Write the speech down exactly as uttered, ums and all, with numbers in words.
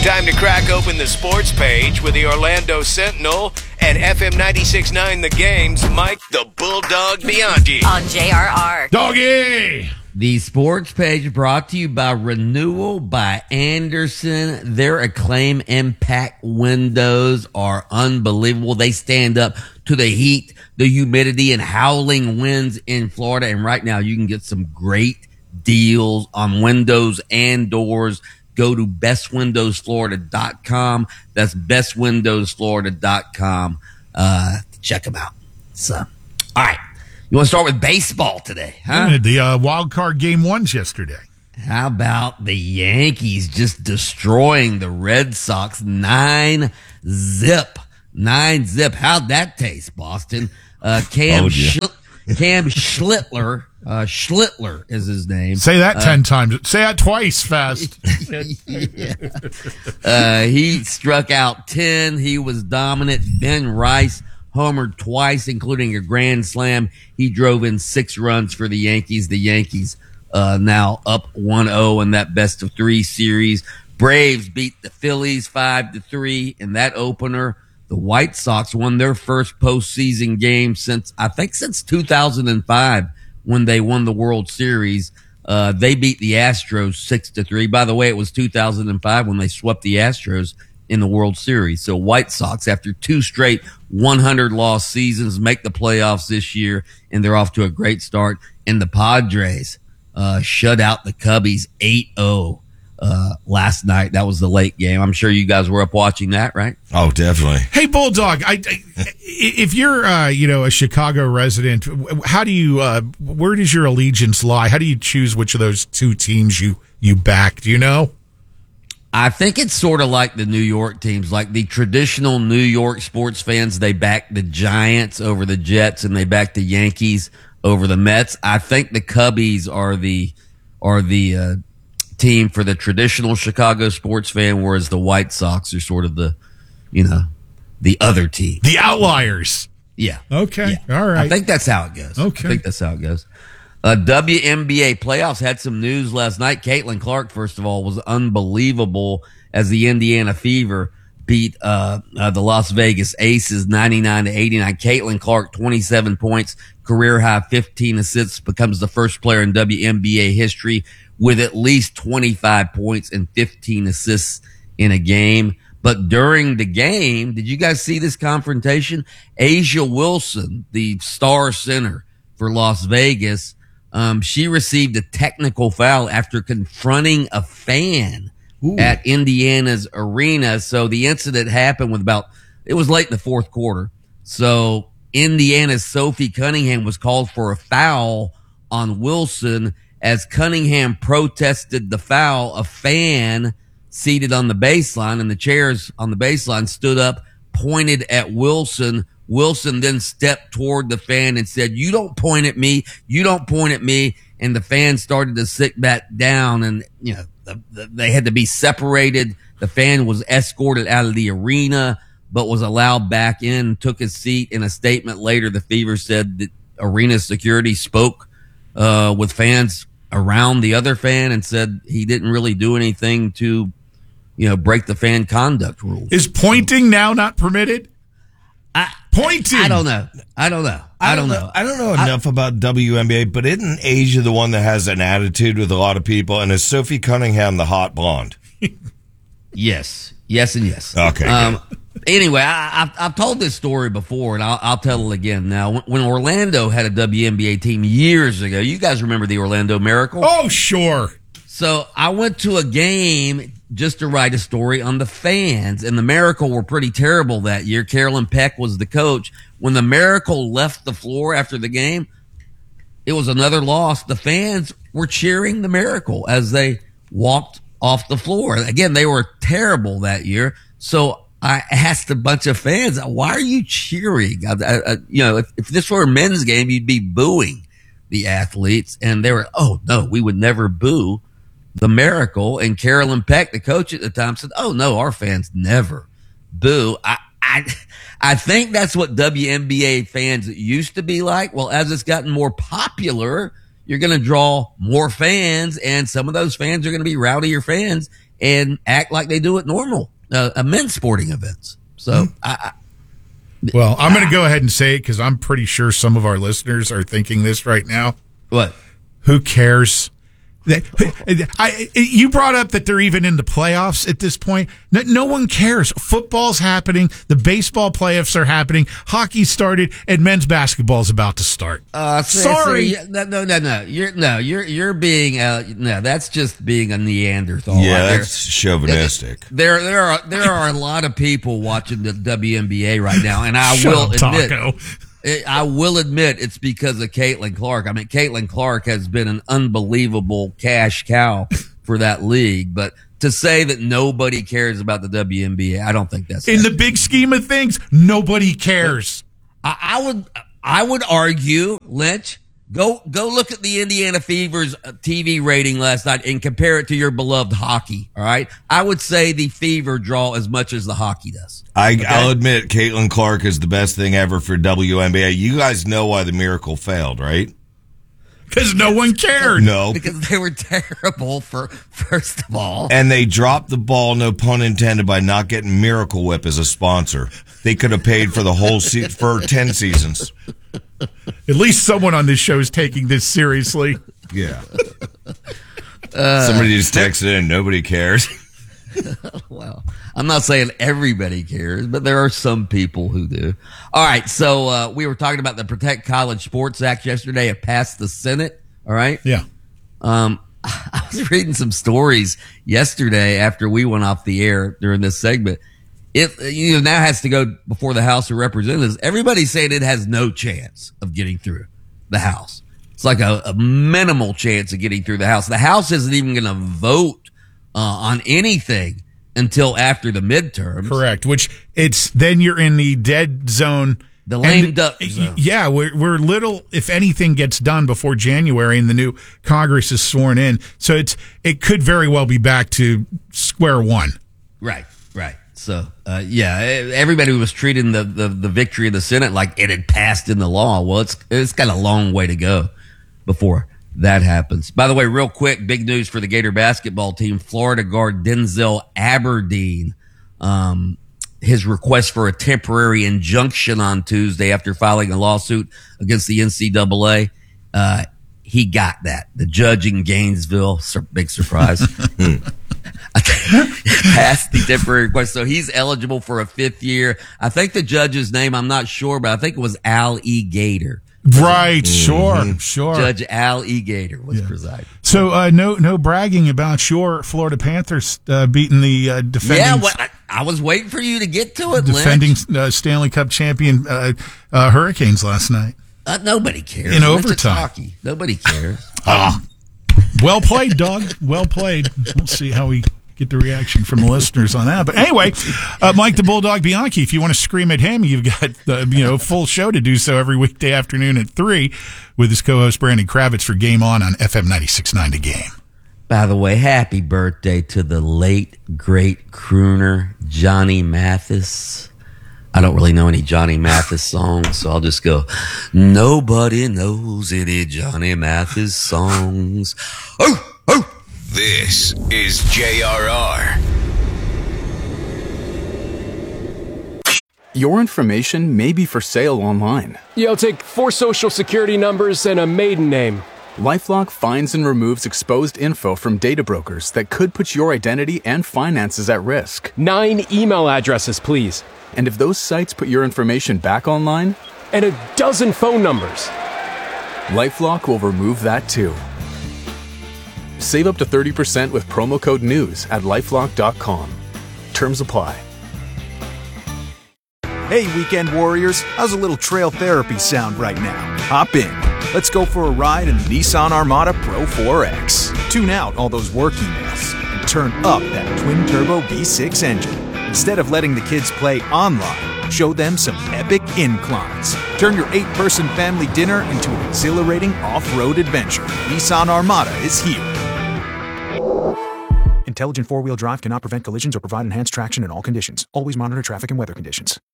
Time to crack open the sports page with the Orlando Sentinel and F M ninety-six point nine The Game's Mike the Bulldog Bianchi. On J R R. Doggy! The sports page brought to you by Renewal by Andersen. Their Acclaim Impact windows are unbelievable. They stand up to the heat, the humidity, and howling winds in Florida. And right now you can get some great deals on windows and doors. Go to best windows florida dot com. That's best windows florida dot com. Uh, check them out. So, all right. You want to start with baseball today, huh? Yeah, the uh, wild card game ones yesterday. How about the Yankees just destroying the Red Sox nine zip? Nine zip. How'd that taste, Boston? Uh, Cam, oh, Sch- Cam Schlittler. Uh, Schlittler is his name. Say that uh, ten times. Say that twice fast. yeah. uh, he struck out ten. He was dominant. Ben Rice homered twice, including a grand slam. He drove in six runs for the Yankees. The Yankees uh, now up one oh in that best of three series. Braves beat the Phillies five to three in that opener. The White Sox won their first postseason game since, I think, since two thousand five. When they won the World Series. Uh, they beat the Astros six to three. By the way, it was two thousand five when they swept the Astros in the World Series. So White Sox, after two straight one hundred loss seasons, make the playoffs this year, and they're off to a great start. And the Padres uh, shut out the Cubbies eight oh uh, last night. That was the late game. I'm sure you guys were up watching that, right? Oh, definitely. Hey, Bulldog, I, I, if you're, uh, you know, a Chicago resident, how do you, uh, where does your allegiance lie? How do you choose which of those two teams you, you back? Do you know? I think it's sort of like the New York teams, like the traditional New York sports fans. They back the Giants over the Jets, and they back the Yankees over the Mets. I think the Cubbies are the, are the, uh, team for the traditional Chicago sports fan, whereas the White Sox are sort of the, you know, the other team. The outliers. Yeah. Okay. Yeah. All right. I think that's how it goes. Okay. I think that's how it goes. Uh, W N B A playoffs had some news last night. Caitlin Clark, first of all, was unbelievable as the Indiana Fever beat uh, uh, the Las Vegas Aces ninety-nine to eighty-nine. Caitlin Clark, twenty-seven points, career high fifteen assists, becomes the first player in W N B A history with at least twenty-five points and fifteen assists in a game. But during the game, did you guys see this confrontation? A'ja Wilson, the star center for Las Vegas, um, she received a technical foul after confronting a fan Ooh. At Indiana's arena. So the incident happened with about, it was late in the fourth quarter. So Indiana's Sophie Cunningham was called for a foul on Wilson. As Cunningham protested the foul, a fan seated on the baseline and the chairs on the baseline stood up, pointed at Wilson. Wilson then stepped toward the fan and said, "You don't point at me. You don't point at me." And the fan started to sit back down, and, you know, the, the, they had to be separated. The fan was escorted out of the arena, but was allowed back in, took his seat. In a statement later, the Fever said that arena security spoke uh, with fans around the other fan and said he didn't really do anything to, you know, break the fan conduct rules. Is pointing now not permitted? I, Pointing. I don't know. I don't know. I, I don't know. know. I don't know enough I, about W N B A, but isn't A'ja the one that has an attitude with a lot of people? And is Sophie Cunningham the hot blonde? Yes. Yes and yes. Okay. Um, anyway, I, I've, I've told this story before, and I'll, I'll tell it again now. When, when Orlando had a W N B A team years ago, you guys remember the Orlando Miracle? Oh, sure. So I went to a game just to write a story on the fans, and the Miracle were pretty terrible that year. Carolyn Peck was the coach. When the Miracle left the floor after the game, it was another loss. The fans were cheering the Miracle as they walked off the floor. Again, they were terrible that year. So I asked a bunch of fans, why are you cheering? I, I, you know, if, if this were a men's game, you'd be booing the athletes. And they were, oh, no, we would never boo the Miracle. And Carolyn Peck, the coach at the time, said, oh, no, our fans never boo. I, I, I think that's what W N B A fans used to be like. Well, as it's gotten more popular, you're going to draw more fans, and some of those fans are going to be rowdier fans, and act like they do at normal uh, uh, men's sporting events. So, mm-hmm. I, I, well, I'm going to go ahead and say it because I'm pretty sure some of our listeners are thinking this right now. What? Who cares? I, you brought up that they're even in the playoffs at this point. No, no one cares. Football's happening. The baseball playoffs are happening. Hockey started, and men's basketball is about to start. Uh, so, Sorry, so, no, no, no, no. You're no, you're you're being uh, no. That's just being a Neanderthal. Yeah, right that's chauvinistic. There, there are there are a lot of people watching the W N B A right now, and I Shut will up, admit. Taco. I will admit it's because of Caitlin Clark. I mean, Caitlin Clark has been an unbelievable cash cow for that league. But to say that nobody cares about the W N B A, I don't think that's in the big scheme of things. Nobody cares. I, I would, I would argue, Lynch. Go, go look at the Indiana Fever's T V rating last night and compare it to your beloved hockey. All right, I would say the Fever draw as much as the hockey does. I, okay? I'll admit, Caitlin Clark is the best thing ever for W N B A. You guys know why the Miracle failed, right? Because no one cared. No, because they were terrible. For first of all, and they dropped the ball. No pun intended by not getting Miracle Whip as a sponsor. They could have paid for the whole se- for ten seasons. At least someone on this show is taking this seriously. Yeah. Uh, Somebody just texted in. Nobody cares. Well, I'm not saying everybody cares, but there are some people who do. All right. So uh, we were talking about the Protect College Sports Act yesterday. It passed the Senate. All right. Yeah. Um, I was reading some stories yesterday after we went off the air during this segment. It you know now has to go before the House of Representatives. Everybody's saying it has no chance of getting through the House. It's like a, a minimal chance of getting through the House. The House isn't even going to vote uh, on anything until after the midterms. Correct. Which it's then you're in the dead zone. The lame and, duck zone. Yeah, we're we're little if anything gets done before January and the new Congress is sworn in. So it's it could very well be back to square one. Right. Right. So, uh, yeah, everybody was treating the, the, the victory of the Senate like it had passed in the law. Well, it's it's got a long way to go before that happens. By the way, real quick, big news for the Gator basketball team. Florida guard Denzel Aberdeen, um, his request for a temporary injunction on Tuesday after filing a lawsuit against the N C double A. Uh, he got that. The judge in Gainesville, big surprise. Passed the temporary request, so he's eligible for a fifth year. I think the judge's name, I'm not sure, but I think it was Al E. Gator. Right, mm-hmm. sure, sure. Judge Al E. Gator was yeah. presiding. So, uh, no, no bragging about your Florida Panthers uh, beating the uh, defending. Yeah, well, I, I was waiting for you to get to it. Defending uh, Stanley Cup champion uh, uh, Hurricanes last night. Uh, nobody cares. In overtime, hockey. Nobody cares. Ah, well played, dog. Well played. We'll see how we get the reaction from the listeners on that. But anyway, uh, Mike the Bulldog Bianchi, if you want to scream at him, you've got the you know full show to do so every weekday afternoon at three with his co-host Brandon Kravitz for Game On on F M ninety-six point nine The Game. By the way, happy birthday to the late, great crooner Johnny Mathis. I don't really know any Johnny Mathis songs, so I'll just go, nobody knows any Johnny Mathis songs. Oh, oh. This is J R R. Your information may be for sale online. Yeah, I'll take four social security numbers and a maiden name. LifeLock finds and removes exposed info from data brokers that could put your identity and finances at risk. Nine email addresses, please. And if those sites put your information back online? And a dozen phone numbers. LifeLock will remove that too. Save up to thirty percent with promo code NEWS at lifelock dot com. Terms apply. Hey, weekend warriors, how's a little trail therapy sound right now? Hop in. Let's go for a ride in the Nissan Armada Pro four X. Tune out all those work emails and turn up that twin-turbo V six engine. Instead of letting the kids play online, show them some epic inclines. Turn your eight-person family dinner into an exhilarating off-road adventure. Nissan Armada is here. Intelligent four-wheel drive cannot prevent collisions or provide enhanced traction in all conditions. Always monitor traffic and weather conditions.